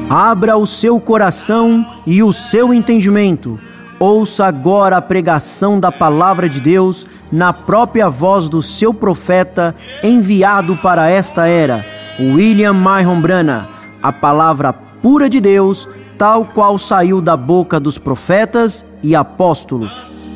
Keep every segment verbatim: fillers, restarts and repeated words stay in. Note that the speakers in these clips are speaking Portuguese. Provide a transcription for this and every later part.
Abra o seu coração e o seu entendimento. Ouça agora a pregação da Palavra de Deus na própria voz do seu profeta enviado para esta era, William Myron Branham, a palavra pura de Deus, tal qual saiu da boca dos profetas e apóstolos.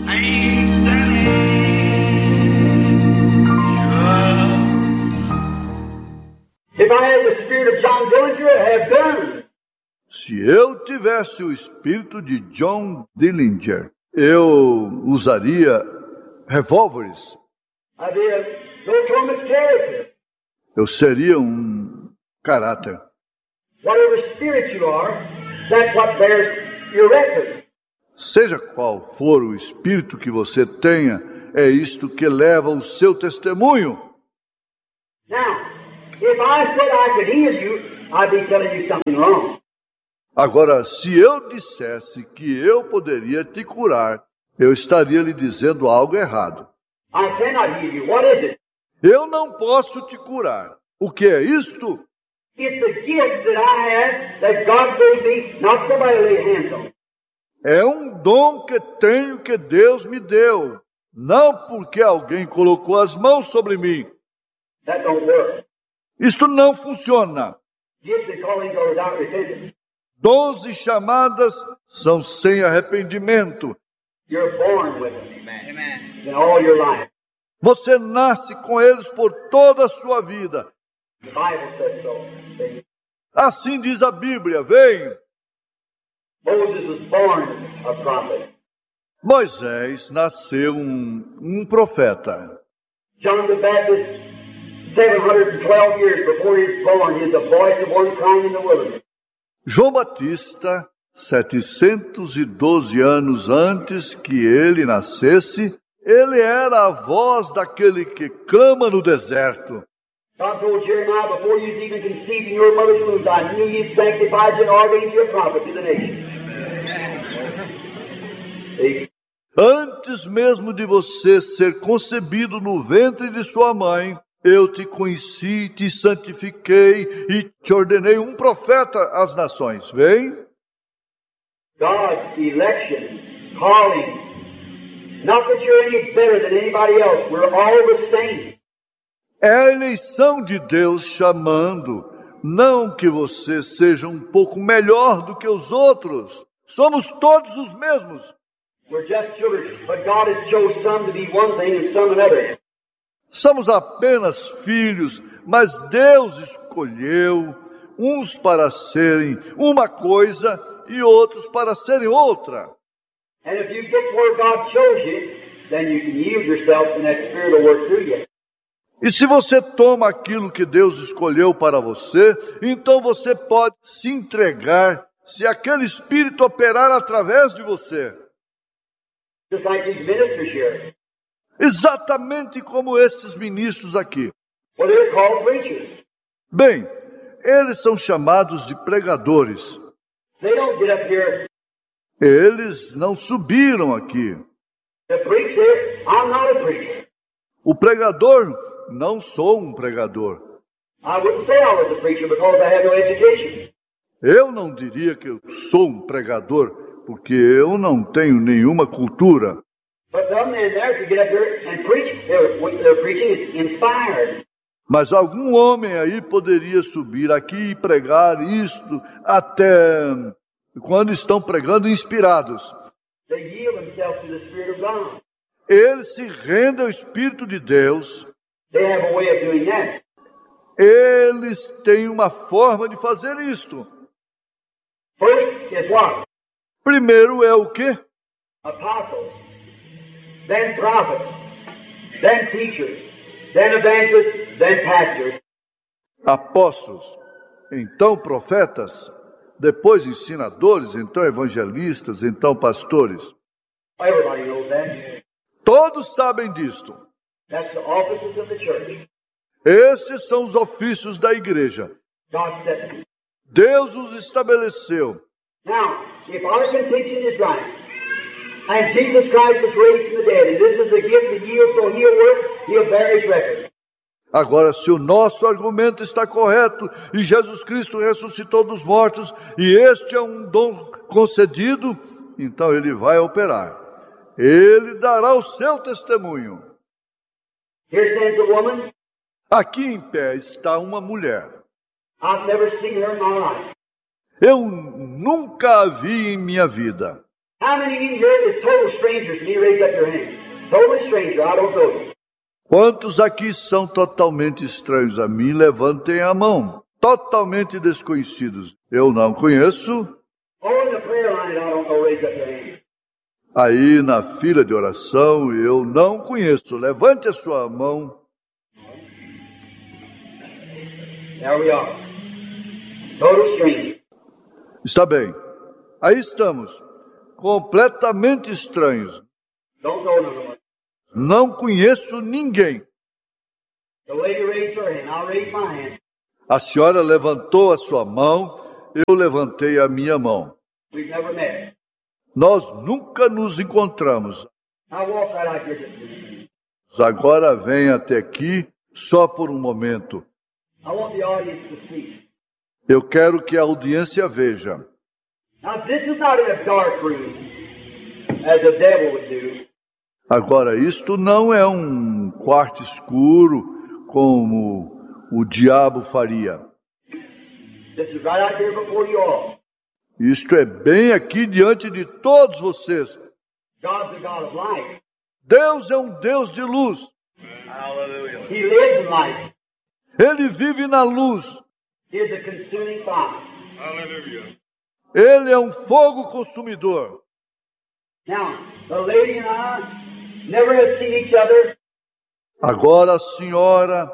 If I had the spirit of John Dillinger, I have done. Se eu tivesse o espírito de John Dillinger, eu usaria revólveres. I'd be a notorious character. Eu seria um caráter. Whatever spirit you are, that's what bears your record. Seja qual for o espírito que você tenha, é isto que leva o seu testemunho. Now, if I said I could heal you, I'd be telling you something wrong. Agora, se eu dissesse que eu poderia te curar, eu estaria lhe dizendo algo errado. I cannot heal you. What is it? Eu não posso te curar. O que é isto? It's the gift that I have that God gave me, not somebody to lay hands on. É um dom que tenho que Deus me deu, não porque alguém colocou as mãos sobre mim. That don't work. Isto não funciona. Gifts and callings are without repentance. Dons e chamadas são sem arrependimento. You're born with them. Amen. In all your life. Você nasce com eles por toda a sua vida. The Bible says so. See? Assim diz a Bíblia, vem. Moses was born a prophet. Moisés nasceu um, um profeta. John the Baptist, seven hundred twelve years before he was born, is the voice of one crying in the wilderness. João Batista, setecentos e doze anos antes que ele nascesse, ele era a voz daquele que clama no deserto. God told Jeremiah, before you was even conceived in your mother's womb, I knew you, sanctified you, and ordained you a prophet to the nation. See? Antes mesmo de você ser concebido no ventre de sua mãe, eu te conheci, te santifiquei e te ordenei um profeta às nações. Vem? God's election, calling, not that you're any better than anybody else. We're all the same. É a eleição de Deus chamando, não que você seja um pouco melhor do que os outros. Somos todos os mesmos. We're just children, but God has chose some to be one thing and some another. Somos apenas filhos, mas Deus escolheu uns para serem uma coisa e outros para serem outra. And if you get where God chose you, then you can yield yourself and that Spirit will work through you. E se você toma aquilo que Deus escolheu para você, então você pode se entregar se aquele Espírito operar através de você. Just like these ministers here. Exatamente como estes ministros aqui. Well, they're called preachers. Bem, eles são chamados de pregadores. They don't get up here Eles não subiram aqui. to preach here. I'm not a preacher. O pregador, não sou um pregador. I wouldn't say I was a preacher because I had no education. Eu não diria que eu sou um pregador, porque eu não tenho nenhuma cultura. But some men there could get up here and preach. Their, their preaching is inspired. Mas algum homem aí poderia subir aqui e pregar isto até quando estão pregando inspirados. They yield themselves to the Spirit of God. Eles se rendem ao Espírito de Deus. They have a way of doing that. Eles têm uma forma de fazer isto. First is what? Primeiro é o quê? Apostles, then prophets, then teachers, then evangelists, then pastors. Apóstolos, então profetas, depois ensinadores, então evangelistas, então pastores. Everybody knows that. Todos sabem disto. That's the offices of the church. Estes são os ofícios da igreja. God set them. Deus os estabeleceu. Now, if our contention is right, and Jesus Christ was raised from the dead, and this is a gift that yields, so he'll work, he'll bear his record. Agora, se o nosso argumento está correto e Jesus Cristo ressuscitou dos mortos e este é um dom concedido, então ele vai operar. Ele dará o seu testemunho. Here stands a woman. Aqui em pé está uma mulher. I've never seen her in my life. Eu nunca a vi em minha vida. How many of you here is total strangers to me? Raise up your hand. Total stranger, I don't know you. Quantos aqui são totalmente estranhos a mim? Levantem a mão. Totalmente desconhecidos. Eu não conheço. Oh, in the prayer line, I don't know. Raise up your hand. Aí na fila de oração, eu não conheço. Levante a sua mão. There we are. Total stranger. Está bem. Aí estamos. Completamente estranhos. Don't know no one. Não conheço ninguém. The lady raised her hand. I'll raise my hand. A senhora levantou a sua mão, eu levantei a minha mão. We've never met. Nós nunca nos encontramos. I'll walk right out here. Agora vem até aqui só por um momento. I want the audience to see. Eu quero que a audiência veja. Now, this is not in a dark room, as the devil would do. Agora, isto não é um quarto escuro como o diabo faria. This is right out here before you all. Isto é bem aqui diante de todos vocês. God's a God of light. Deus é um Deus de luz. Hallelujah. He lives in light. Ele vive na luz. He is a consuming fire. Hallelujah. Ele é um fogo consumidor. Now, the lady and I never have seen each other. Agora a senhora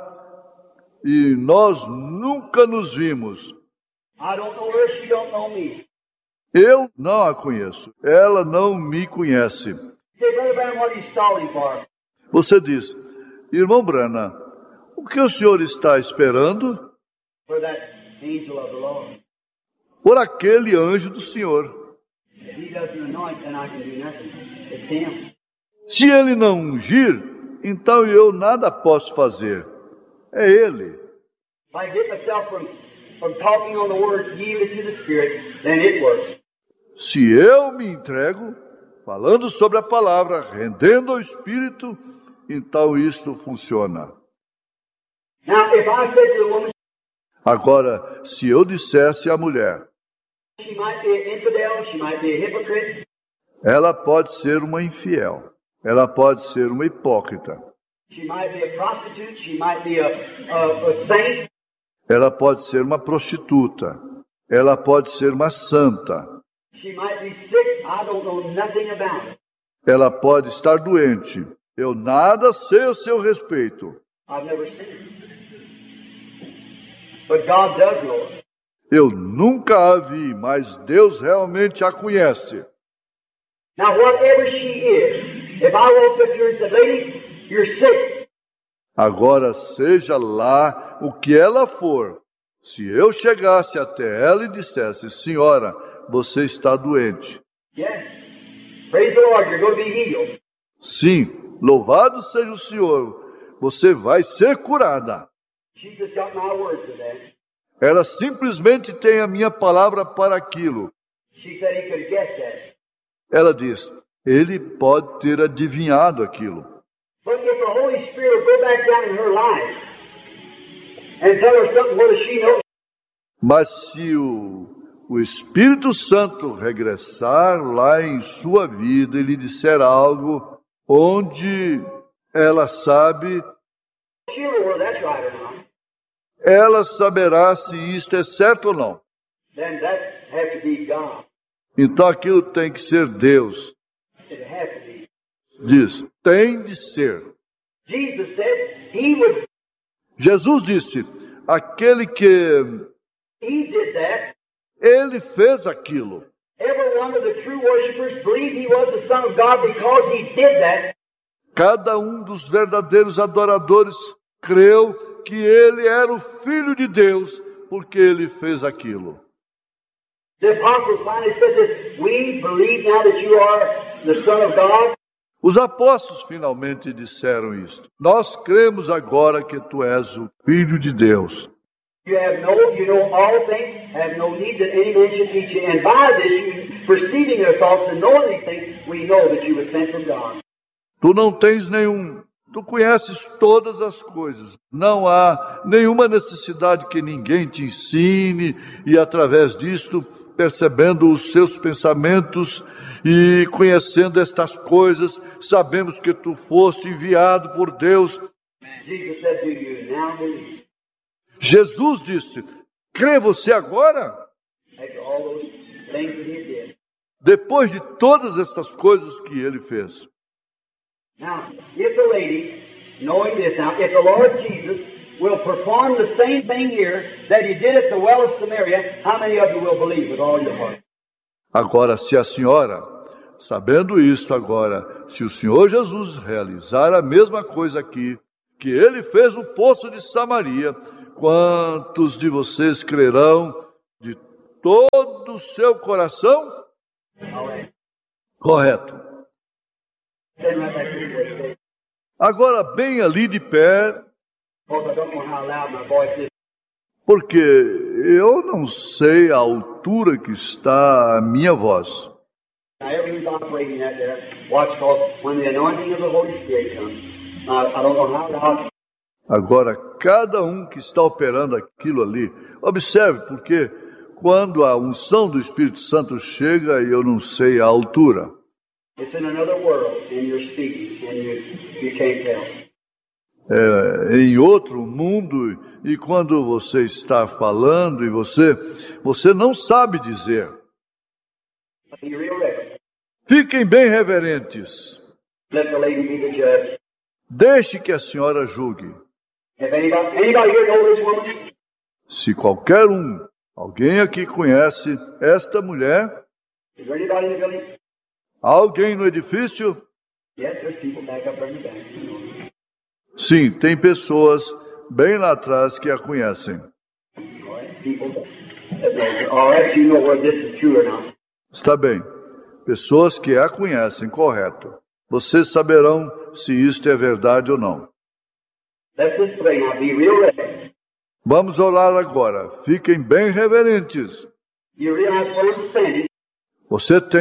e nós nunca nos vimos. I don't know her, she don't know me. Eu não a conheço. Ela não me conhece. Say, Brother Branham, what are you stalling for? Você diz, irmão Branham, o que o senhor está esperando? For that angel of the Lord. Por aquele anjo do Senhor. If he doesn't anoint, then I can do nothing. It's him. Se ele não ungir, então eu nada posso fazer. É ele. If I get myself from, from talking on the word yielded to the Spirit, then it works. Se eu me entrego, falando sobre a palavra, rendendo ao Espírito, então isto funciona. Now, if I said to the woman, Agora, se eu dissesse à mulher, she might be an infidel, she might be a hypocrite, ela pode ser uma infiel, ela pode ser uma hipócrita, she might be a prostitute, she might be a, a, a saint, ela pode ser uma prostituta, ela pode ser uma santa, she might be sick, I don't know nothing about it. ela pode estar doente, eu nada sei a seu respeito. I've never seen her. But God does know her. Eu nunca a vi, mas Deus realmente a conhece. Now, whatever she is, if I walked up here and said, lady, you're sick. Agora, seja lá o que ela for, se eu chegasse até ela e dissesse, senhora, você está doente. Yes. Praise the Lord, you're going to be healed. Sim, louvado seja o Senhor, você vai ser curada. She just got my word for that. Ela simplesmente tem a minha palavra para aquilo. She said he could guess that. Ela diz, ele pode ter adivinhado aquilo. But if the Holy Spirit will go back down in her life and tell her something whether she knows. Mas se o, o Espírito Santo regressar lá em sua vida e lhe disser algo onde ela sabe, She'll know whether that's right or not. ela saberá se isto é certo ou não. Then that has to be God. Então aquilo tem que ser Deus. It has to be. Diz, tem de ser. Jesus said he would. Jesus disse, aquele que He did that. ele fez aquilo. Every one of the true worshipers believed he was the Son of God because he did that. Cada um dos verdadeiros adoradores creu que ele era o Filho de Deus, porque ele fez aquilo. The apostles finally said this, we believe now that you are the Son of God. Os apóstolos finalmente disseram isto. Nós cremos agora que tu és o Filho de Deus. You have no, you know all things, have no need that any man should teach you. And by this, you, perceiving their thoughts and knowing these things, we know that you were sent from God. Tu não tens nenhum, tu conheces todas as coisas. Não há nenhuma necessidade que ninguém te ensine e através disto, percebendo os seus pensamentos e conhecendo estas coisas, sabemos que tu foste enviado por Deus. Jesus said to you, now believe. Jesus disse, crê você agora? After all those things that he did. Depois de todas essas coisas que ele fez. Now, if the lady, knowing this, now, if the Lord Jesus will perform the same thing here that he did at the well of Samaria, how many of you will believe with all your heart? Agora, se a senhora, sabendo isto agora, se o Senhor Jesus realizar a mesma coisa aqui, que ele fez no poço de Samaria, quantos de vocês crerão de todo o seu coração? Correto. Agora, bem ali de pé, porque eu não sei a altura que está a minha voz. Agora, cada um que está operando aquilo ali, observe, porque quando a unção do Espírito Santo chega, eu não sei a altura. É em outro mundo, e quando você está falando, e você, você não sabe dizer. Fiquem bem reverentes. Deixe que a senhora julgue. Se qualquer um, alguém aqui conhece esta mulher, alguém no edifício? Sim, tem pessoas bem lá atrás que a conhecem. Está bem. Pessoas que a conhecem, correto. Vocês saberão se isto é verdade ou não. Vamos orar agora. Fiquem bem reverentes. Você tem